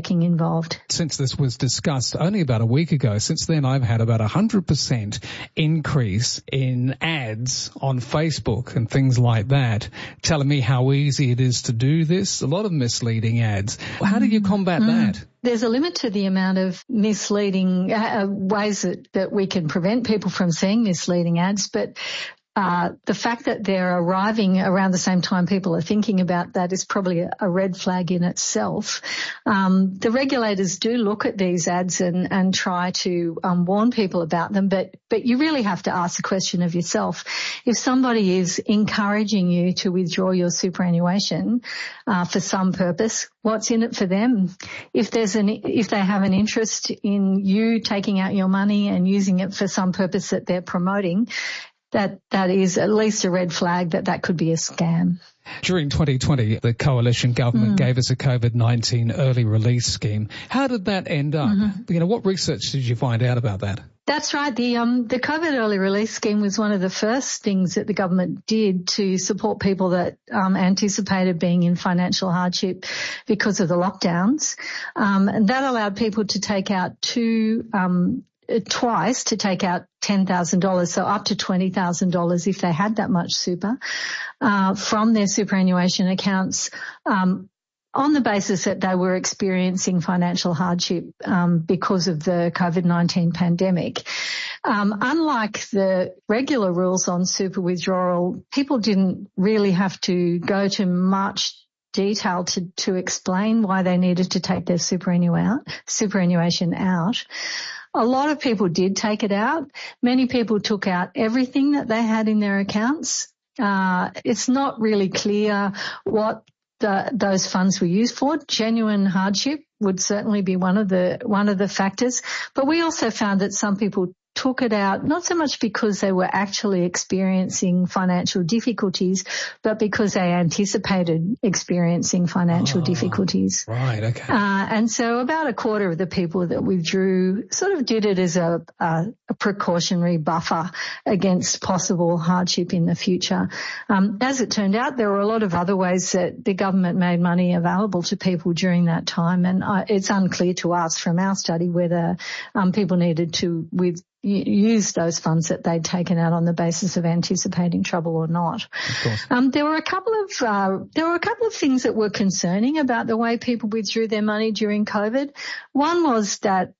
networking involved. Since this was discussed only about a week ago, since then I've had about 100% increase in ads on Facebook and things like that, telling me how easy it is to do this. A lot of misleading ads. How do you combat that? There's a limit to the amount of misleading ways that we can prevent people from seeing misleading ads, but the fact that they're arriving around the same time people are thinking about that is probably a red flag in itself. The regulators do look at these ads and try to warn people about them, but you really have to ask the question of yourself. If somebody is encouraging you to withdraw your superannuation for some purpose, what's in it for them? If they have an interest in you taking out your money and using it for some purpose that they're promoting, that is at least a red flag that could be a scam. During 2020, the coalition government gave us a COVID-19 early release scheme. How did that end up? What research did you find out about that? That's right. The COVID early release scheme was one of the first things that the government did to support people that anticipated being in financial hardship because of the lockdowns. And that allowed people to take out twice to take out $10,000, so up to $20,000 if they had that much super, from their superannuation accounts, on the basis that they were experiencing financial hardship, because of the COVID-19 pandemic. Unlike the regular rules on super withdrawal, people didn't really have to go to much detail to explain why they needed to take their superannuation out. A lot of people did take it out. Many people took out everything that they had in their accounts. It's not really clear what those funds were used for. Genuine hardship would certainly be one of the factors. But we also found that some people took it out not so much because they were actually experiencing financial difficulties, but because they anticipated experiencing financial difficulties. Right, okay. And so about a quarter of the people that withdrew sort of did it as a precautionary buffer against possible hardship in the future. As it turned out, there were a lot of other ways that the government made money available to people during that time, and it's unclear to us from our study whether people needed to use those funds that they'd taken out on the basis of anticipating trouble or not. There were a couple of things that were concerning about the way people withdrew their money during COVID. One was that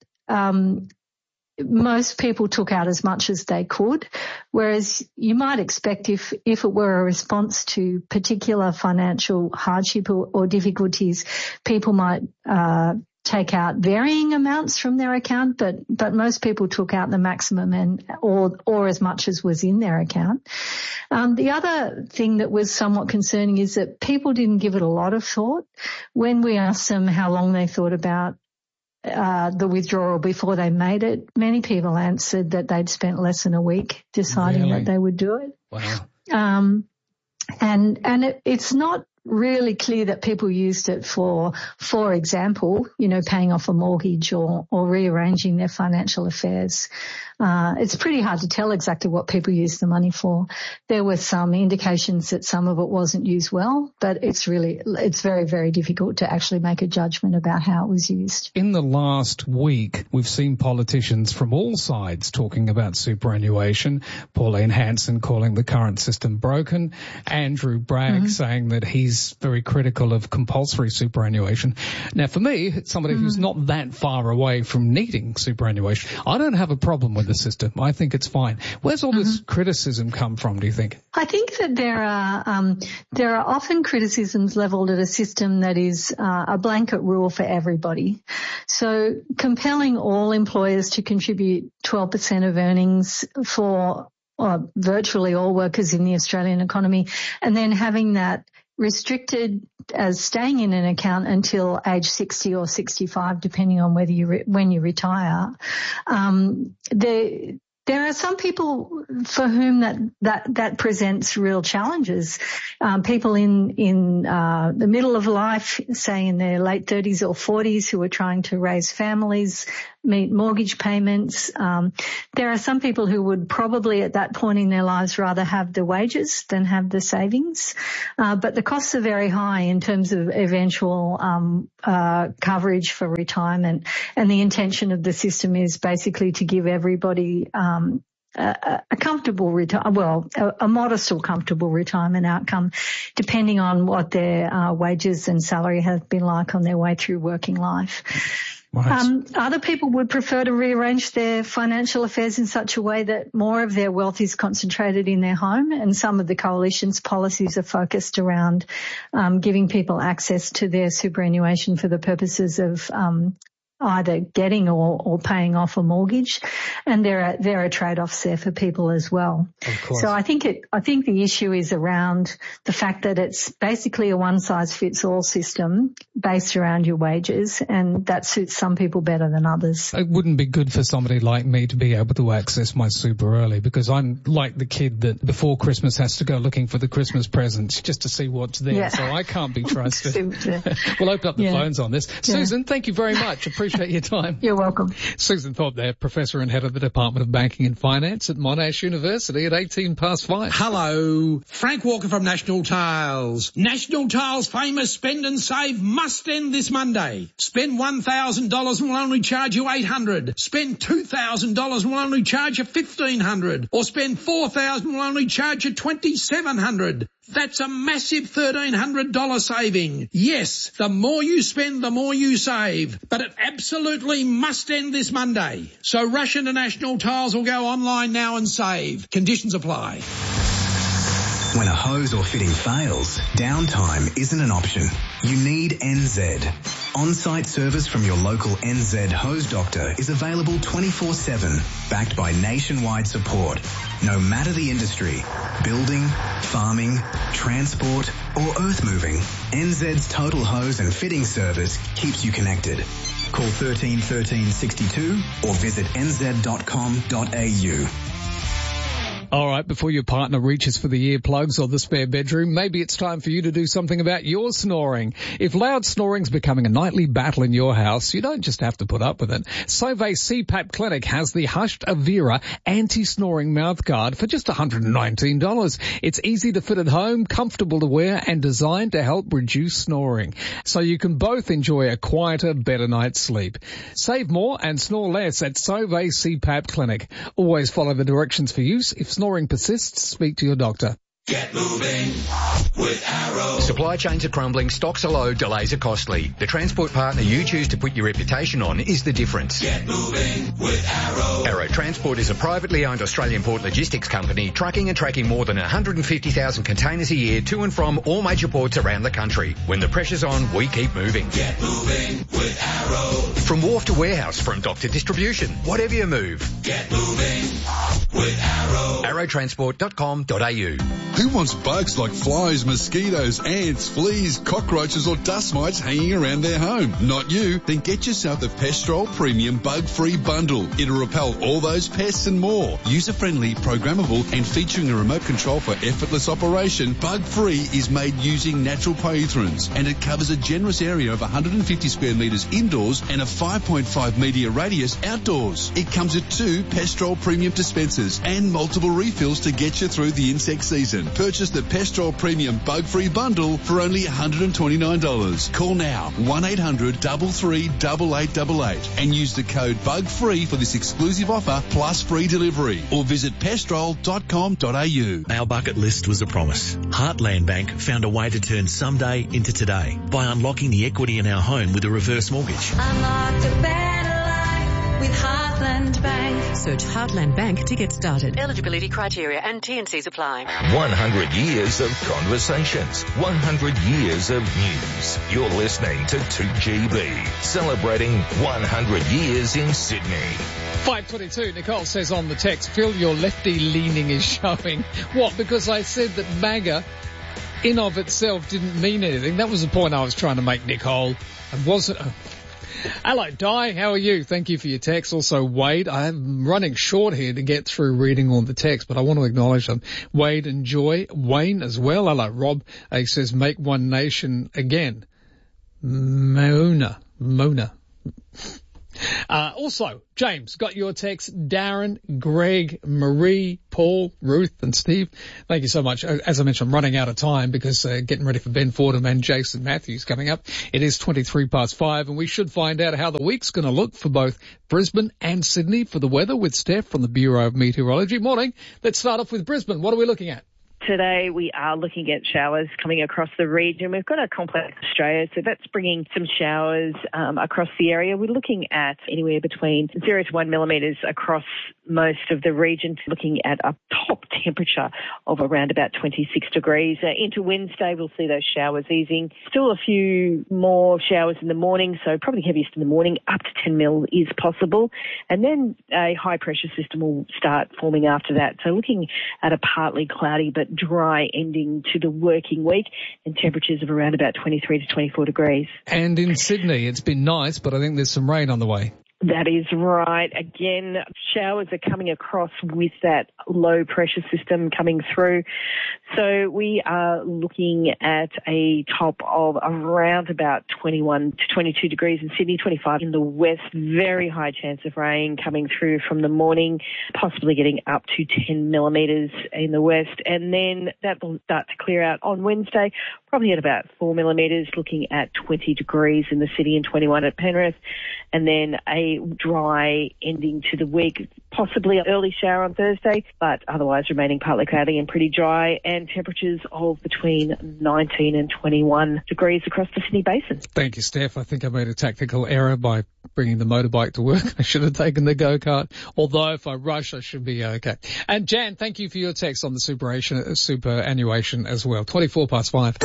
most people took out as much as they could, whereas you might expect if it were a response to particular financial hardship or difficulties, people might take out varying amounts from their account, but most people took out the maximum or as much as was in their account. The other thing that was somewhat concerning is that people didn't give it a lot of thought. When we asked them how long they thought about the withdrawal before they made it, many people answered that they'd spent less than a week deciding that they would do it. Wow. And it's not really clear that people used it for example, paying off a mortgage or rearranging their financial affairs. It's pretty hard to tell exactly what people used the money for. There were some indications that some of it wasn't used well, but it's very, very difficult to actually make a judgment about how it was used. In the last week, we've seen politicians from all sides talking about superannuation. Pauline Hanson calling the current system broken. Andrew Bragg saying that he's very critical of compulsory superannuation. Now, for me, somebody who's not that far away from needing superannuation, I don't have a problem with the system. I think it's fine. Where's all this criticism come from, do you think? I think that there are often criticisms levelled at a system that is a blanket rule for everybody. So compelling all employers to contribute 12% of earnings for virtually all workers in the Australian economy, and then having that restricted as staying in an account until age 60 or 65, depending on whether when you retire. There are some people for whom that presents real challenges. People in the middle of life, say in their late 30s or 40s, who are trying to raise families, meet mortgage payments. There are some people who would probably at that point in their lives rather have the wages than have the savings. But the costs are very high in terms of eventual coverage for retirement. And the intention of the system is basically to give everybody a comfortable a modest or comfortable retirement outcome, depending on what their wages and salary have been like on their way through working life. Right. Other people would prefer to rearrange their financial affairs in such a way that more of their wealth is concentrated in their home, and some of the coalition's policies are focused around giving people access to their superannuation for the purposes of either getting or paying off a mortgage, and there are trade-offs there for people as well. Of course. So I think the issue is around the fact that it's basically a one-size-fits-all system based around your wages, and that suits some people better than others. It wouldn't be good for somebody like me to be able to access my super early, because I'm like the kid that before Christmas has to go looking for the Christmas presents just to see what's there. Yeah. So I can't be trusted. We'll open up the phones on this. Yeah. Susan, thank you very much. Appreciate your time. You're welcome. Susan Thorpe there, Professor and Head of the Department of Banking and Finance at Monash University at 5:18. Hello. Frank Walker from National Tiles. National Tiles' famous Spend and Save must end this Monday. Spend $1,000 and we'll only charge you $800. Spend $2,000 and we'll only charge you $1,500. Or spend $4,000 and we'll only charge you $2,700. That's a massive $1,300 saving. Yes, the more you spend, the more you save. But it absolutely must end this Monday. So rush into National Tiles or go online now and save. Conditions apply. When a hose or fitting fails, downtime isn't an option. You need NZ. On-site service from your local NZ hose doctor is available 24/7, backed by nationwide support. No matter the industry, building, farming, transport or earth moving, NZ's total hose and fitting service keeps you connected. Call 13 13 62 or visit nz.com.au. All right, before your partner reaches for the earplugs or the spare bedroom, maybe it's time for you to do something about your snoring. If loud snoring's becoming a nightly battle in your house, you don't just have to put up with it. Sauvé CPAP Clinic has the Hushed Avira anti-snoring mouthguard for just $119. It's easy to fit at home, comfortable to wear, and designed to help reduce snoring, so you can both enjoy a quieter, better night's sleep. Save more and snore less at Sauvé CPAP Clinic. Always follow the directions for use. If snoring persists, speak to your doctor. Get moving with Arrow. Supply chains are crumbling, stocks are low, delays are costly. The transport partner you choose to put your reputation on is the difference. Get moving with Arrow. Arrow Transport is a privately owned Australian port logistics company trucking and tracking more than 150,000 containers a year to and from all major ports around the country. When the pressure's on, we keep moving. Get moving with Arrow. From wharf to warehouse, from dock to distribution, whatever you move. Get moving with Arrow. arrowtransport.com.au. Who wants bugs like flies, mosquitoes, ants, fleas, cockroaches or dust mites hanging around their home? Not you. Then get yourself the Pestrol Premium Bug-Free Bundle. It'll repel all those pests and more. User-friendly, programmable and featuring a remote control for effortless operation, Bug-Free is made using natural poethrins, and it covers a generous area of 150 square metres indoors and a 5.5 metre radius outdoors. It comes with 2 Pestrol Premium dispensers and multiple refills to get you through the insect season. Purchase the Pestrol Premium Bug-Free Bundle for only $129. Call now 1-800-338888 and use the code BUGFREE for this exclusive offer plus free delivery, or visit pestrol.com.au. Our bucket list was a promise. Heartland Bank found a way to turn someday into today by unlocking the equity in our home with a reverse mortgage. Unlocked a better life with Heartland Bank. Search Heartland Bank to get started. Eligibility criteria and T&Cs apply. 100 years of conversations, 100 years of news. You're listening to 2GB, celebrating 100 years in Sydney. 5:22, Nicole says on the text, Phil, your lefty leaning is showing. What? Because I said that MAGA in of itself didn't mean anything. That was the point I was trying to make, Nicole. And wasn't... Hello, Di. How are you? Thank you for your text. Also, Wade. I'm running short here to get through reading all the text, but I want to acknowledge them. Wade and Joy. Wayne as well. Hello, Rob. He says, make one nation again. Mona. Also, James, got your text. Darren, Greg, Marie, Paul, Ruth and Steve. Thank you so much. As I mentioned, I'm running out of time because getting ready for Ben Fordham and Jason Matthews coming up. It is 5:23, and we should find out how the week's going to look for both Brisbane and Sydney for the weather with Steph from the Bureau of Meteorology. Morning. Let's start off with Brisbane. What are we looking at? Today we are looking at showers coming across the region. We've got a complex Australia, so that's bringing some showers across the area. We're looking at anywhere between 0 to 1 millimetres across most of the region, looking at a top temperature of around about 26 degrees. Into Wednesday, we'll see those showers easing. Still a few more showers in the morning, so probably heaviest in the morning, up to 10 mil is possible. And then a high pressure system will start forming after that. So looking at a partly cloudy but dry ending to the working week, and temperatures of around about 23 to 24 degrees. And in Sydney, it's been nice, but I think there's some rain on the way. That is right. Again, showers are coming across with that low pressure system coming through. So we are looking at a top of around about 21 to 22 degrees in Sydney, 25 in the west. Very high chance of rain coming through from the morning, possibly getting up to 10 millimetres in the west. And then that will start to clear out on Wednesday, probably at about 4 millimetres, looking at 20 degrees in the city and 21 at Penrith. And then a dry ending to the week, possibly an early shower on Thursday, but otherwise remaining partly cloudy and pretty dry, and temperatures of between 19 and 21 degrees across the Sydney Basin. Thank you, Steph. I think I made a tactical error by bringing the motorbike to work. I should have taken the go-kart, although if I rush, I should be okay. And Jan, thank you for your text on the superannuation as well. 5:24.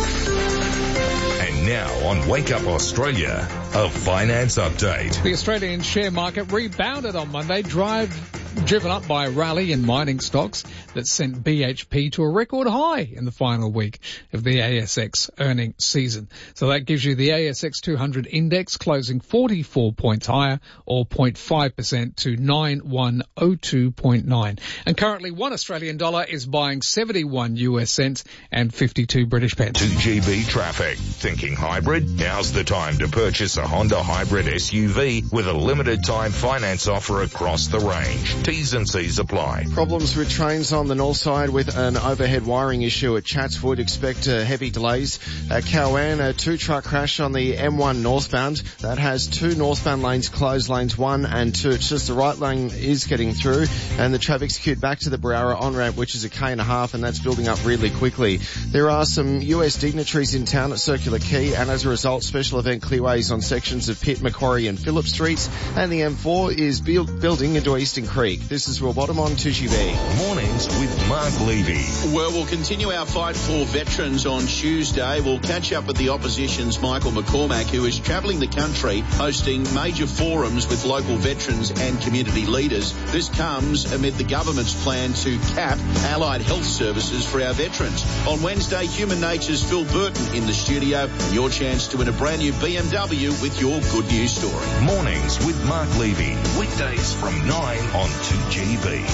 Now on Wake Up Australia, a finance update. The Australian share market rebounded on Monday, driven up by a rally in mining stocks that sent BHP to a record high in the final week of the ASX earning season. So that gives you the ASX 200 index closing 44 points higher, or 0.5% to 9102.9. And currently $1 Australian dollar is buying 71 US cents and 52 British pence. 2GB traffic. Thinking hybrid? Now's the time to purchase a Honda hybrid SUV with a limited time finance offer across the range. T's and C's apply. Problems with trains on the north side with an overhead wiring issue at Chatswood. Expect heavy delays. At Cowan, a 2-truck crash on the M1 northbound. That has 2 northbound lanes closed, lanes 1 and 2. It's just the right lane is getting through, and the traffic's queued back to the Browra on-ramp, which is a K&a-half, and that's building up really quickly. There are some US dignitaries in town at Circular Quay, and as a result, special event clearways on sections of Pitt, Macquarie and Phillip Streets, and the M4 is building into Eastern Creek. This is Will Bottom on 2GB. Mornings with Mark Levy. Well, we'll continue our fight for veterans on Tuesday. We'll catch up with the opposition's Michael McCormack, who is travelling the country hosting major forums with local veterans and community leaders. This comes amid the government's plan to cap allied health services for our veterans. On Wednesday, Human Nature's Phil Burton in the studio, and your chance to win a brand new BMW with your good news story. Mornings with Mark Levy. Weekdays from 9 on 2GB.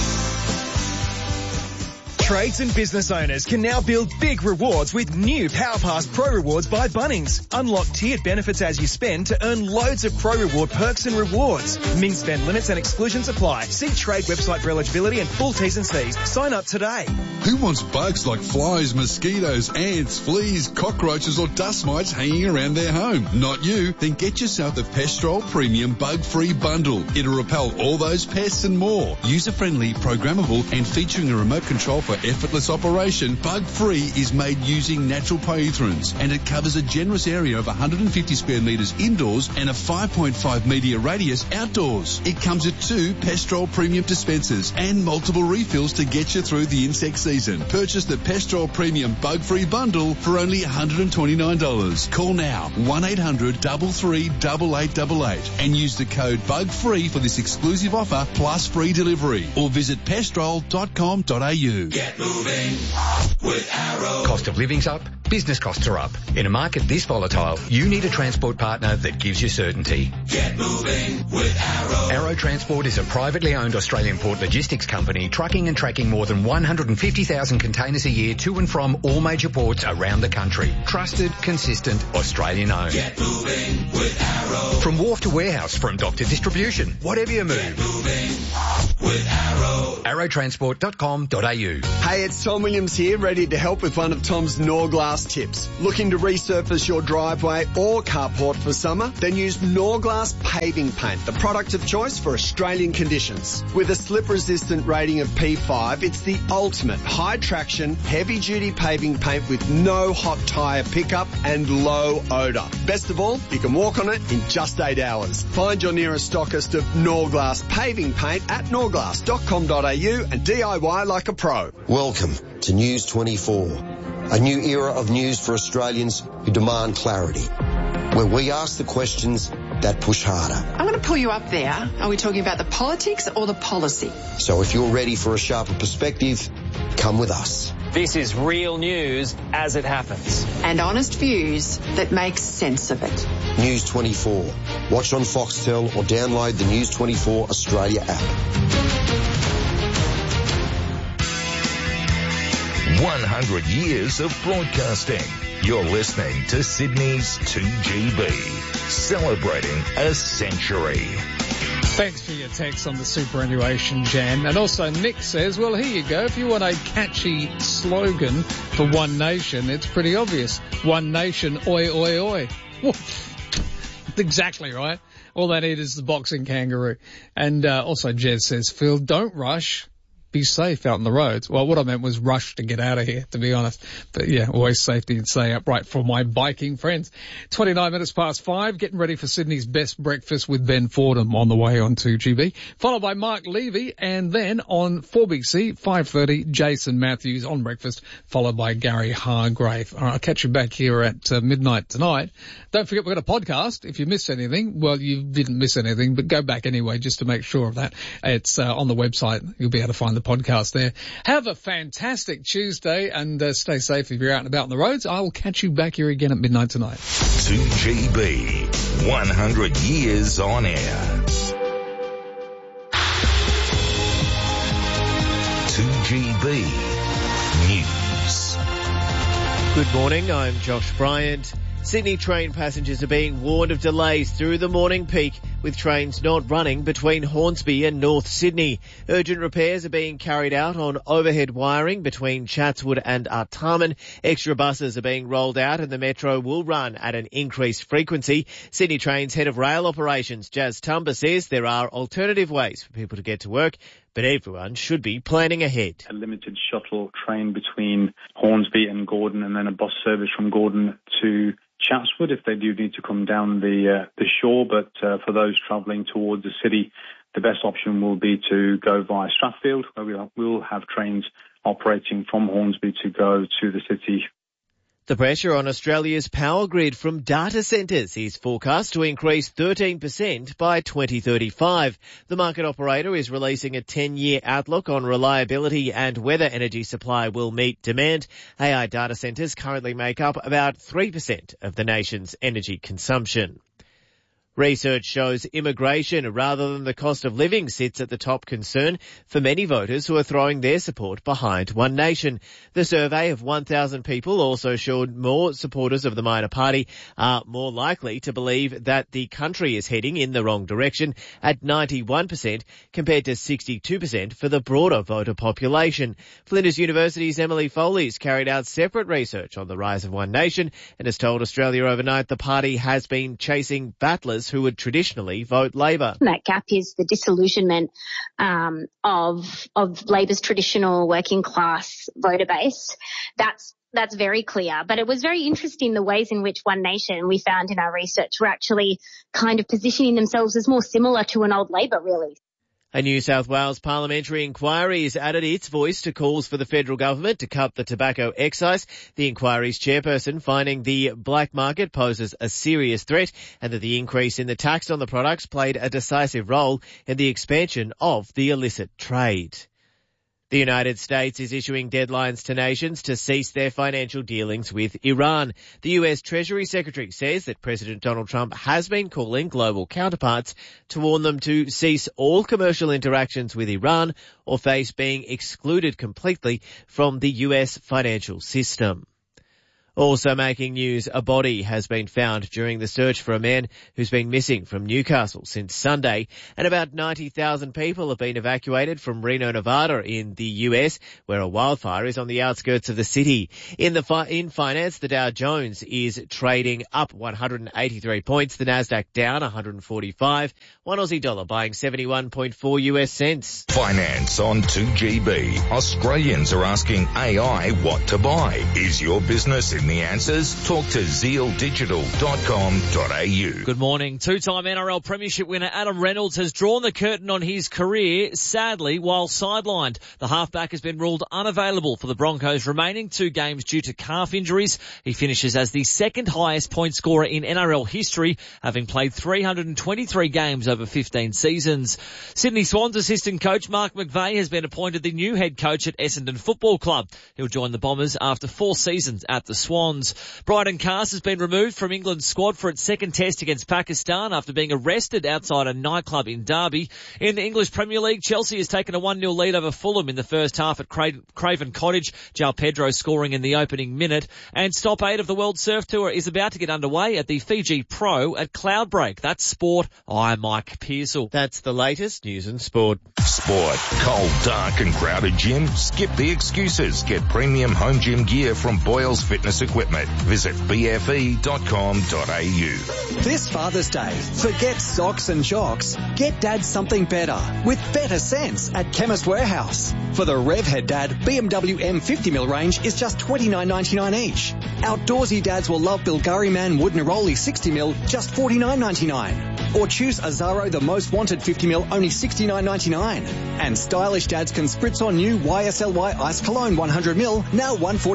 Trades and business owners can now build big rewards with new PowerPass Pro Rewards by Bunnings. Unlock tiered benefits as you spend to earn loads of Pro Reward perks and rewards. Min spend limits and exclusions apply. See Trade website for eligibility and full T's and C's. Sign up today. Who wants bugs like flies, mosquitoes, ants, fleas, cockroaches or dust mites hanging around their home? Not you? Then get yourself the Pestrol Premium Bug-Free Bundle. It'll repel all those pests and more. User-friendly, programmable and featuring a remote control for effortless operation, Bug-Free is made using natural pyrethrins, and it covers a generous area of 150 square metres indoors and a 5.5 metre radius outdoors. It comes with 2 Pestrol Premium dispensers and multiple refills to get you through the insect season. Purchase the Pestrol Premium Bug-Free Bundle for only $129. Call now 1-800-338888 and use the code BUGFREE for this exclusive offer plus free delivery, or visit pestrol.com.au. Get Get moving with Arrow. Cost of living's up, business costs are up. In a market this volatile, you need a transport partner that gives you certainty. Get moving with Arrow. Arrow Transport is a privately owned Australian port logistics company trucking and tracking more than 150,000 containers a year to and from all major ports around the country. Trusted, consistent, Australian owned. Get moving with Arrow. From wharf to warehouse, from dock to distribution, whatever you move. Get moving with Arrow. Arrowtransport.com.au. Hey, it's Tom Williams here, ready to help with one of Tom's Norglass tips. Looking to resurface your driveway or carport for summer? Then use Norglass Paving Paint, the product of choice for Australian conditions. With a slip-resistant rating of P5, it's the ultimate high-traction, heavy-duty paving paint with no hot tyre pickup and low odour. Best of all, you can walk on it in just 8 hours. Find your nearest stockist of Norglass Paving Paint at norglass.com.au and DIY like a pro. Welcome to News 24, a new era of news for Australians who demand clarity, where we ask the questions that push harder. I'm going to pull you up there. Are we talking about the politics or the policy? So if you're ready for a sharper perspective, come with us. This is real news as it happens. And honest views that make sense of it. News 24. Watch on Foxtel or download the News 24 Australia app. 100 years of broadcasting. You're listening to Sydney's 2GB, celebrating a century. Thanks for your text on the superannuation, Jan. And also Nick says, well, here you go. If you want a catchy slogan for One Nation, it's pretty obvious. One Nation, oi, oi, oi. Exactly right. All they need is the boxing kangaroo. And also Jez says, Phil, don't rush. Be safe out on the roads. Well, what I meant was rush to get out of here, to be honest. But yeah, always safety and stay upright for my biking friends. 29 minutes past 5, getting ready for Sydney's best breakfast with Ben Fordham on the way on 2GB. Followed by Mark Levy, and then on 4BC, 5:30, Jason Matthews on breakfast, followed by Gary Hargrave. All right, I'll catch you back here at midnight tonight. Don't forget we've got a podcast. If you missed anything, well, you didn't miss anything, but go back anyway just to make sure of that. It's on the website. You'll be able to find the podcast there. Have a fantastic Tuesday and stay safe if you're out and about on the roads. I will catch you back here again at midnight tonight. 2GB, 100 years on air. 2GB News. Good morning, I'm Josh Bryant. Sydney train passengers are being warned of delays through the morning peak, with trains not running between Hornsby and North Sydney. Urgent repairs are being carried out on overhead wiring between Chatswood and Artarmon. Extra buses are being rolled out and the metro will run at an increased frequency. Sydney Trains Head of Rail Operations, Jazz Tumba, says there are alternative ways for people to get to work, but everyone should be planning ahead. A limited shuttle train between Hornsby and Gordon, and then a bus service from Gordon to Chatswood if they do need to come down the shore. But for those travelling towards the city, the best option will be to go via Strathfield, where we'll have trains operating from Hornsby to go to the city. The pressure on Australia's power grid from data centres is forecast to increase 13% by 2035. The market operator is releasing a 10-year outlook on reliability and whether energy supply will meet demand. AI data centres currently make up about 3% of the nation's energy consumption. Research shows immigration rather than the cost of living sits at the top concern for many voters who are throwing their support behind One Nation. The survey of 1,000 people also showed more supporters of the minor party are more likely to believe that the country is heading in the wrong direction at 91% compared to 62% for the broader voter population. Flinders University's Emily Foley's carried out separate research on the rise of One Nation and has told Australia Overnight the party has been chasing battlers who would traditionally vote Labor. That gap is the disillusionment of Labor's traditional working class voter base. That's very clear. But it was very interesting the ways in which One Nation, we found in our research, were actually kind of positioning themselves as more similar to an old Labor, really. A New South Wales parliamentary inquiry has added its voice to calls for the federal government to cut the tobacco excise. The inquiry's chairperson finding the black market poses a serious threat and that the increase in the tax on the products played a decisive role in the expansion of the illicit trade. The United States is issuing deadlines to nations to cease their financial dealings with Iran. The US Treasury Secretary says that President Donald Trump has been calling global counterparts to warn them to cease all commercial interactions with Iran or face being excluded completely from the US financial system. Also making news, a body has been found during the search for a man who's been missing from Newcastle since Sunday, and about 90,000 people have been evacuated from Reno, Nevada in the US, where a wildfire is on the outskirts of the city. In finance, the Dow Jones is trading up 183 points, the Nasdaq down 145, one Aussie dollar buying 71.4 US cents. Finance on 2GB. Australians are asking AI what to buy. Is your business in the answers? Talk to zealdigital.com.au. Good morning. Two-time NRL Premiership winner Adam Reynolds has drawn the curtain on his career, sadly, while sidelined. The halfback has been ruled unavailable for the Broncos' remaining 2 games due to calf injuries. He finishes as the second highest point scorer in NRL history, having played 323 games over 15 seasons. Sydney Swans assistant coach Mark McVeigh has been appointed the new head coach at Essendon Football Club. He'll join the Bombers after 4 seasons at the Swans. Bryden Cass has been removed from England's squad for its second test against Pakistan after being arrested outside a nightclub in Derby. In the English Premier League, Chelsea has taken a 1-0 lead over Fulham in the first half at Craven Cottage. João Pedro scoring in the opening minute. And Stop 8 of the World Surf Tour is about to get underway at the Fiji Pro at Cloudbreak. That's sport. I'm Mike Pearsall. That's the latest news and sport. Sport. Cold, dark and crowded gym? Skip the excuses. Get premium home gym gear from Boyle's Fitness Equipment. Visit bfe.com.au. This Father's Day, forget socks and jocks. Get Dad something better with better sense at Chemist Warehouse. For the Revhead Dad, BMW M50mm range is just $29.99 each. Outdoorsy dads will love Bilgari Man Wood Neroli 60mm, just $49.99. Or choose Azaro the Most Wanted 50mm, only $69.99. And stylish dads can spritz on new YSLY Ice Cologne 100ml, now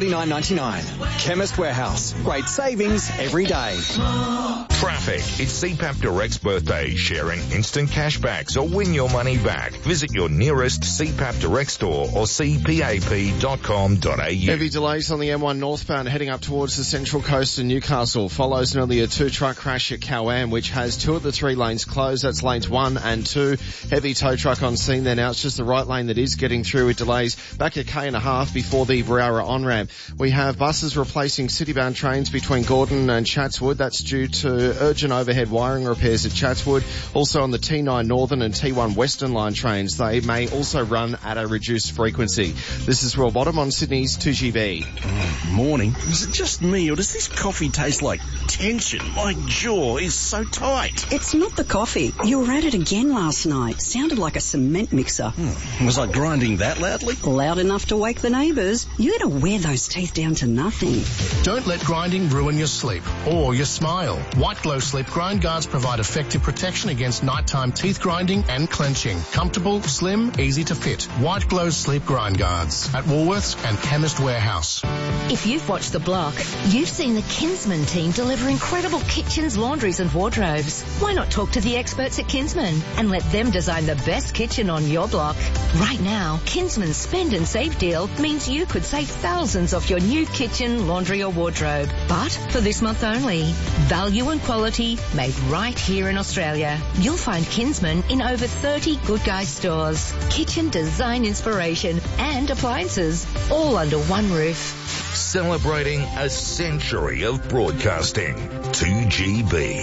$149.99. Chemist Warehouse. Great savings every day. Traffic. It's CPAP Direct's birthday. Sharing instant cashbacks or win your money back. Visit your nearest CPAP Direct store or cpap.com.au. Heavy delays on the M1 northbound heading up towards the Central Coast in Newcastle. Follows an earlier 2-truck crash at Cowan, which has 2 of the 3 lanes closed. That's lanes 1 and 2. Heavy tow truck on scene there now. It's just the right lane that is getting through with delays. Back a K&a-half before the Barara on-ramp. We have buses replacing citybound trains between Gordon and Chatswood. That's due to urgent overhead wiring repairs at Chatswood. Also on the T9 Northern and T1 Western line trains. They may also run at a reduced frequency. This is Royal Bottom on Sydney's 2GB. Morning. Is it just me or does this coffee taste like tension? My jaw is so tight. It's not the coffee. You were at it again last night. Sounded like a cement mixer. Was I grinding that loudly? Loud enough to wake the neighbours. You gotta wear those teeth down to nothing. Don't let grinding ruin your sleep or your smile. White Glow Sleep Grind Guards provide effective protection against nighttime teeth grinding and clenching. Comfortable, slim, easy to fit. White Glow Sleep Grind Guards at Woolworths and Chemist Warehouse. If you've watched The Block, you've seen the Kinsman team deliver incredible kitchens, laundries and wardrobes. Why not talk to the experts at Kinsman and let them design the best kitchen on your block? Right now, Kinsman's Spend and Save deal means you could save thousands off your new kitchen, laundry or wardrobe. But for this month only, value and quality made right here in Australia. You'll find Kinsman in over 30 Good Guys stores. Kitchen design inspiration and appliances, all under one roof. Celebrating a century of broadcasting. 2GB.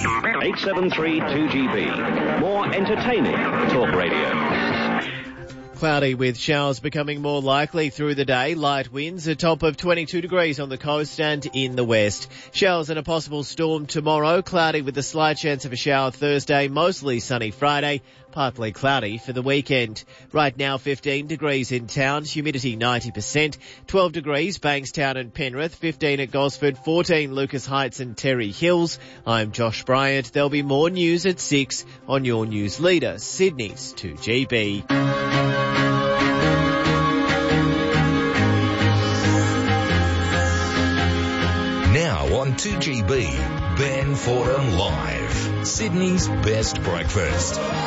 873-2GB. More entertaining talk radio. Cloudy with showers becoming more likely through the day. Light winds, a top of 22 degrees on the coast and in the west. Showers and a possible storm tomorrow. Cloudy with a slight chance of a shower Thursday. Mostly sunny Friday. Partly cloudy for the weekend. Right now 15 degrees in town, humidity 90%, 12 degrees Bankstown and Penrith, 15 at Gosford, 14 Lucas Heights and Terry Hills. I'm Josh Bryant. There'll be more news at 6 on your news leader, Sydney's 2GB. Now on 2GB, Ben Fordham Live, Sydney's best breakfast.